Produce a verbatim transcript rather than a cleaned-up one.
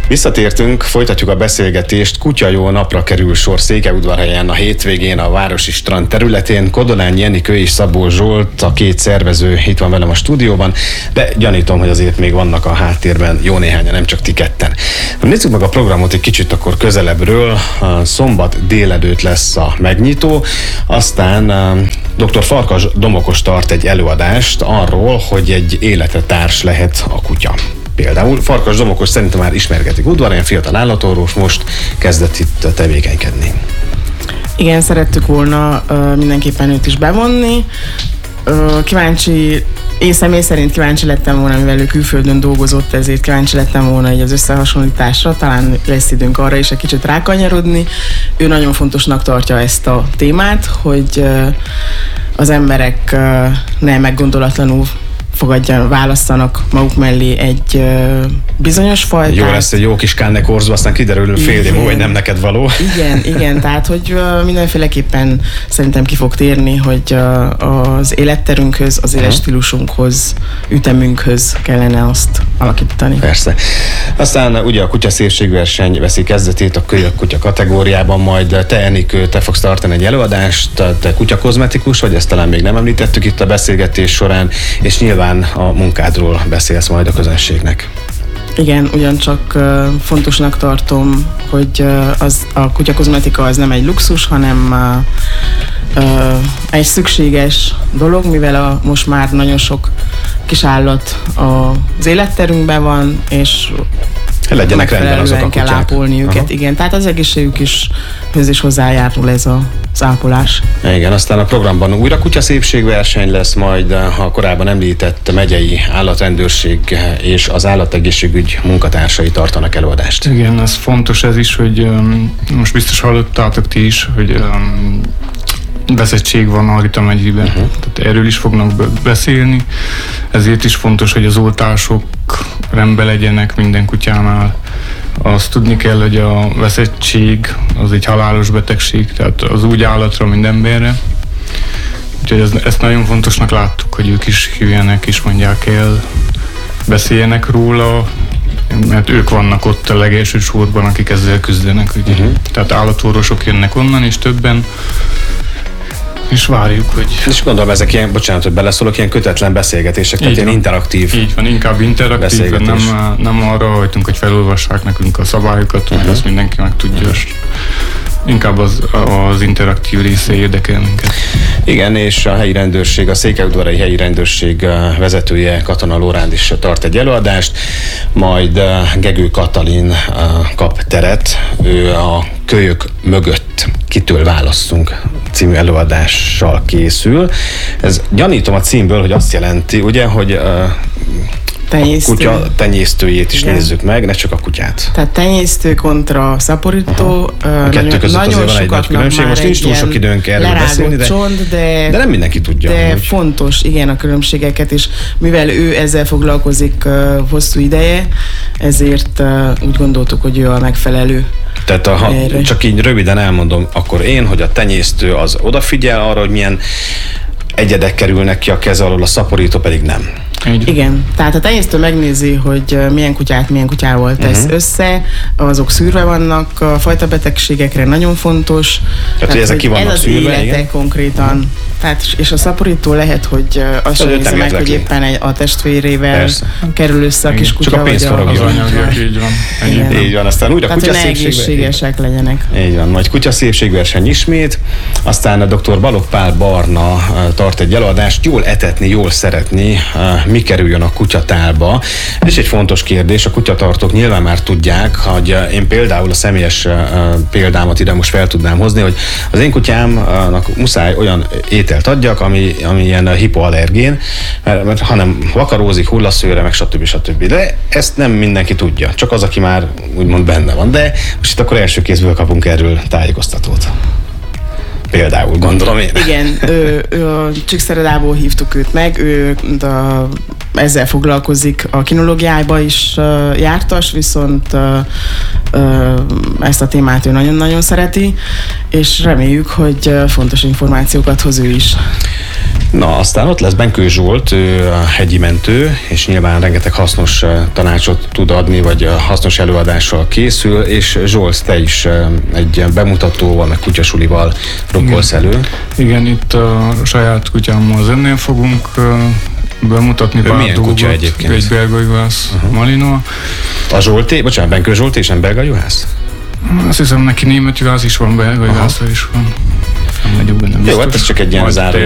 Visszatértünk, folytatjuk a beszélgetést. Kutyajó napra kerül sor Székelyudvarhelyen a hétvégén a városi strand területén. Kodolány Jenikő és Szabó Zsolt, a két szervező itt van velem a stúdióban, de gyanítom, hogy azért még vannak a háttérben jó néhányan, nem csak ti ketten. Nézzük meg a programot egy kicsit akkor közelebbről. Szombat délelőtt lesz a megnyitó, aztán dr. Farkas Domokos tart egy előadást arról, hogy egy életetárs lehet a kutya. Például Farkas Domokos szerintem már ismergetik udvarhelyen, fiatal állatorvos, most kezdett itt tevékenykedni. Igen, szerettük volna uh, mindenképpen őt is bevonni. Uh, kíváncsi, én személy szerint kíváncsi lettem volna, mivel ő külföldön dolgozott, ezért kíváncsi lettem volna így az összehasonlításra, talán lesz időnk arra is egy kicsit rákanyarodni. Ő nagyon fontosnak tartja ezt a témát, hogy uh, az emberek uh, ne meggondolatlanul fogadjan, választanak maguk mellé egy uh, bizonyos fajtát. Jó lesz egy jó kis Canne Corso, aztán kiderül fél év, hogy nem neked való. Igen, igen, tehát hogy uh, mindenféleképpen szerintem ki fog térni, hogy uh, az életterünkhöz, az életstílusunkhoz, ütemünkhöz kellene azt alakítani. Persze. Aztán ugye a kutyaszépségverseny veszi kezdetét a kölyök kutya kategóriában, majd te, Enikő, te fogsz tartani egy előadást, te kutyakozmetikus vagy, ezt talán még nem említettük itt a beszélgetés során, és nyilván a munkádról beszélsz majd a közönségnek. Igen, ugyancsak uh, fontosnak tartom, hogy uh, az, a kutyakozmetika az nem egy luxus, hanem uh, uh, egy szükséges dolog, mivel a, most már nagyon sok kis állat az életterünkben van, és legyenek rendben azok a kutyák. Kell ápolni őket, aha. Igen, tehát az egészségük is, höz is hozzájárul ez a, az ápolás. Igen, aztán a programban újra kutyaszépségverseny lesz, majd a korábban említett megyei állatrendőrség és az állategészségügy munkatársai tartanak előadást. Igen, ez fontos ez is, hogy um, most biztos hallottátok ti is, hogy um, veszettség van Margita megyében, uh-huh. Tehát erről is fognak beszélni, ezért is fontos, hogy az oltások rendben legyenek minden kutyánál. Azt tudni kell, hogy a veszettség az egy halálos betegség, tehát az úgy állatra, mint emberre. Úgyhogy ez, ezt nagyon fontosnak láttuk, hogy ők is jöjjenek és mondják el, beszéljenek róla, mert ők vannak ott a legelső sorban, akik ezzel küzdenek. Uh-huh. Tehát állatorvosok jönnek onnan, és többen, és várjuk, hogy... És gondolom, ezek ilyen, bocsánat, hogy beleszólok, ilyen kötetlen beszélgetések, tehát ilyen interaktív. Így van, inkább interaktív, nem, nem arra hajtunk, hogy felolvassák nekünk a szabályokat, uh-huh. Mert azt mindenki meg tudja. Uh-huh. Inkább az, az interaktív része érdekel minket. Igen, és a helyi rendőrség, a Székelyudvarhelyi helyi rendőrség vezetője, Katona Lóránd is tart egy előadást, majd Gegő Katalin kap teret, ő a Kölyök mögött kitől választunk című előadással készül. Ez gyanítom a címből, hogy azt jelenti, ugye, hogy uh, Tenyésztő. A kutya tenyésztőjét is, igen, nézzük meg, ne csak a kutyát. Tehát tenyésztő kontra szaporító. A kettő között azért van egy nagy különbség. Most nincs túl sok időnk erről beszélni, de, csont, de, de nem mindenki tudja. De hogy... fontos, igen, a különbségeket, és mivel ő ezzel foglalkozik uh, hosszú ideje, ezért uh, úgy gondoltuk, hogy ő a megfelelő. Tehát ha csak így röviden elmondom, akkor én, hogy a tenyésztő az odafigyel arra, hogy milyen egyedek kerülnek ki a keze alól, a szaporító pedig nem. Igen, tehát a tenyésztő megnézi, hogy milyen kutyát milyen kutyával tesz uh-huh. össze, azok szűrve vannak, a fajta betegségekre nagyon fontos. Tehát, tehát hogy ezek ki vannak ez szűrve, az élete igen? Konkrétan. Uh-huh. Tehát, és a szaporító lehet, hogy azt sem nézi meg, hogy éppen egy, a testvérével persze. Kerül össze a kis kutya. Csak a pénz forogja. Így van. Igen. Így van, aztán újra kutyaszépségverseny legyenek. Így van, majd kutyaszépségverseny ismét, aztán a doktor Balogh Pál Barna tart egy előadást, jól etetni, jól szeretni, mi kerüljön a kutyatálba. Ez egy fontos kérdés, a kutyatartók nyilván már tudják, hogy én például a személyes példámat ide most fel tudnám hozni, hogy az én kutyámnak muszáj olyan ételt adjak, ami, ami ilyen hipoallergén, mert, mert hanem vakarózik, hullaszőre, meg stb. stb. De ezt nem mindenki tudja, csak az, aki már úgymond benne van. De most itt akkor első kézből kapunk erről tájékoztatót. Például, gondolom én. Igen, ő, ő a Csíkszeredából hívtuk őt meg, ő a, ezzel foglalkozik, a kinológiába is uh, jártas, viszont uh, uh, ezt a témát ő nagyon-nagyon szereti, és reméljük, hogy uh, fontos információkat hoz ő is. Na, aztán ott lesz Benkő Zsolt, ő a hegyi mentő, és nyilván rengeteg hasznos tanácsot tud adni, vagy hasznos előadással készül, és Zsolt, te is egy bemutatóval, meg kutyasulival rukkolsz elő. Igen, itt a saját kutyámmal zennél fogunk bemutatni ő pár milyen dolgot. kutya egyébként? Egy belga juhász, uh-huh. Malinois. A Zsolté, bocsánat, Benkő Zsolt és nem belga juhász? Azt hiszem, neki német juhász is van, belga juhász is van. Nem vagyok benne biztos. Jó, hát ez csak egy ilyen záró